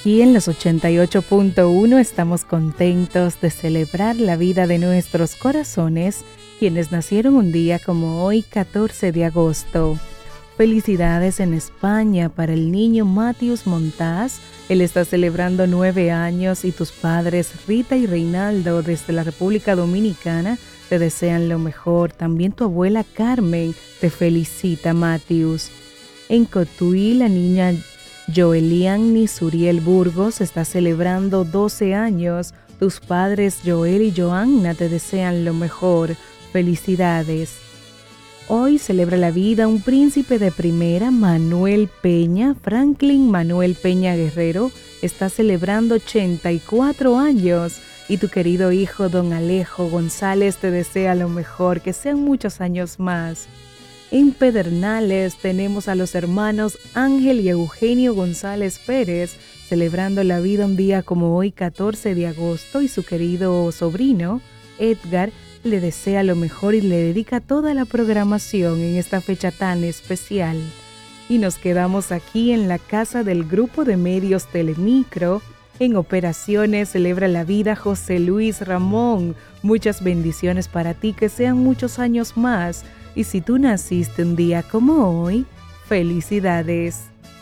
aquí en los 88.1 estamos contentos de celebrar la vida de nuestros corazones, quienes nacieron un día como hoy, 14 de agosto. Felicidades en España para el niño Matius Montaz. Él está celebrando 9 años y tus padres Rita y Reinaldo desde la República Dominicana te desean lo mejor. También tu abuela Carmen te felicita, Matius. En Cotuí, la niña Joelian Suriel Burgos está celebrando 12 años. Tus padres Joel y Joanna te desean lo mejor. Felicidades. Hoy celebra la vida un príncipe de primera, Manuel Peña. Franklin Manuel Peña Guerrero está celebrando 84 años. Y tu querido hijo Don Alejo González te desea lo mejor, que sean muchos años más. En Pedernales tenemos a los hermanos Ángel y Eugenio González Pérez celebrando la vida un día como hoy, 14 de agosto, y su querido sobrino Edgar le desea lo mejor y le dedica toda la programación en esta fecha tan especial. Y nos quedamos aquí en la casa del grupo de medios Telemicro. En operaciones celebra la vida José Luis Ramón. Muchas bendiciones para ti, que sean muchos años más. Y si tú naciste un día como hoy, felicidades.